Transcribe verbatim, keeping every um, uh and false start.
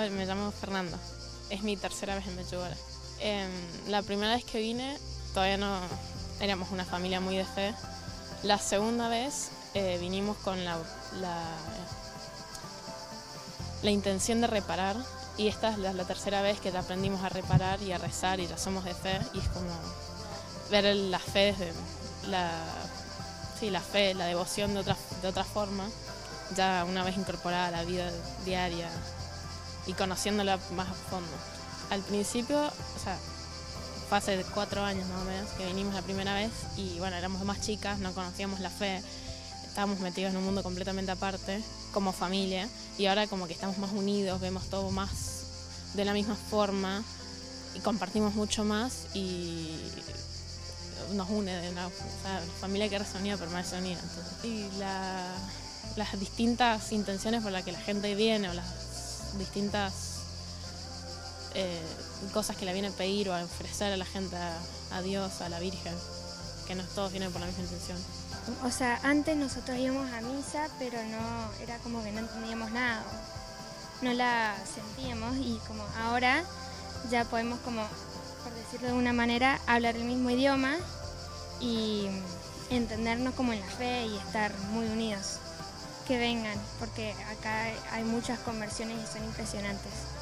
Hola, me llamo Fernando. Es mi tercera vez en Medjugorje. Eh, la primera vez que vine todavía no éramos una familia muy de fe. La segunda vez eh, vinimos con la, la, la intención de reparar, y esta es la, la tercera vez que ya aprendimos a reparar y a rezar y ya somos de fe, y es como ver la fe desde la, sí, la fe, la devoción de otra, de otra forma, ya una vez incorporada a la vida diaria y conociéndola más a fondo. Al principio, o sea, fue hace cuatro años más o menos que vinimos la primera vez, y bueno, éramos más chicas, no conocíamos la fe, estábamos metidos en un mundo completamente aparte, como familia, y ahora como que estamos más unidos, vemos todo más de la misma forma y compartimos mucho más, y nos une de una, o sea, la familia que es unida permanece unida. Entonces, y la, las distintas intenciones por las que la gente viene, o las distintas eh, cosas que le viene a pedir o a ofrecer a la gente, a, a Dios, a la Virgen, que no todos vienen por la misma intención. O sea, antes nosotros íbamos a misa, pero no, era como que no entendíamos nada, no la sentíamos, y como ahora ya podemos, como, por decirlo de alguna manera, hablar el mismo idioma y entendernos como en la fe y estar muy unidos. Que vengan, porque acá hay muchas conversiones y son impresionantes.